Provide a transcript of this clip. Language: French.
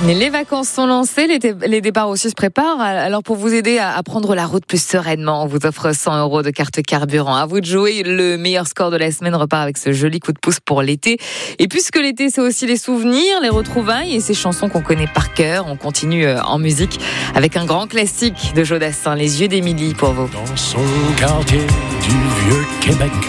Les vacances sont lancées, les départs aussi se préparent. Alors pour vous aider à prendre la route plus sereinement, on vous offre 100 € de carte carburant. À vous de jouer, le meilleur score de la semaine repart avec ce joli coup de pouce pour l'été. Et puisque l'été c'est aussi les souvenirs, les retrouvailles et ces chansons qu'on connaît par cœur, on continue en musique avec un grand classique de Jodassin, Les yeux d'Émilie pour vous. Dans son quartier du vieux Québec,